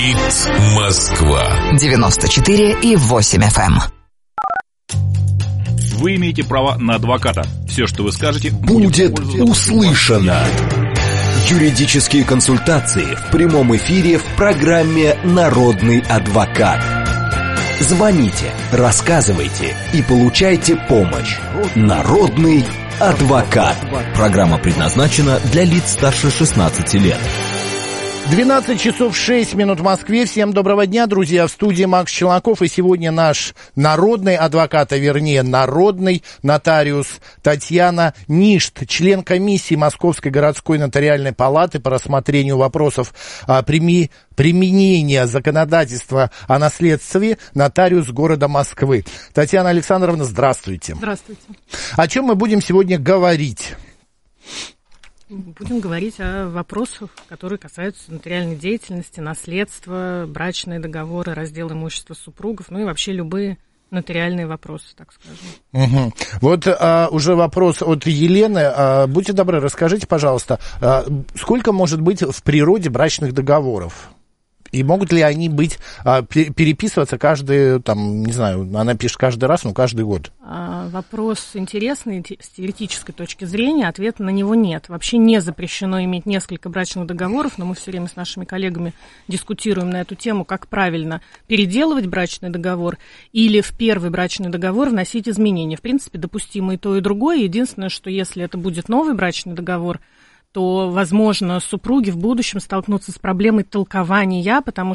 Говорит Москва. 94,8 FM. Вы имеете право на адвоката. Все, что вы скажете, будет услышано. Юридические консультации в прямом эфире в программе «Народный адвокат». Звоните, рассказывайте и получайте помощь. «Народный адвокат». Программа предназначена для лиц старше 16 лет. 12 часов 6 минут в Москве. Всем доброго дня, друзья. В студии Макс Челноков. И сегодня наш народный адвокат, а вернее народный нотариус Татьяна Ништ, член комиссии Московской городской нотариальной палаты по рассмотрению вопросов применения законодательства о наследстве, нотариус города Москвы. Татьяна Александровна, здравствуйте. Здравствуйте. О чем мы будем сегодня говорить? Будем говорить о вопросах, которые касаются нотариальной деятельности, наследства, брачные договоры, раздел имущества супругов, ну и вообще любые нотариальные вопросы, так скажем. Угу. Вот уже вопрос от Елены. Будьте добры, расскажите, пожалуйста, сколько может быть в природе брачных договоров? И могут ли они быть, переписываться каждый, там, не знаю, она пишет каждый раз, но каждый год? Вопрос интересный с теоретической точки зрения, ответа на него нет. Вообще не запрещено иметь несколько брачных договоров, но мы все время с нашими коллегами дискутируем на эту тему, как правильно переделывать брачный договор или в первый брачный договор вносить изменения. В принципе, допустимо и то, и другое. Единственное, что если это будет новый брачный договор, то, возможно, супруги в будущем столкнутся с проблемой толкования, потому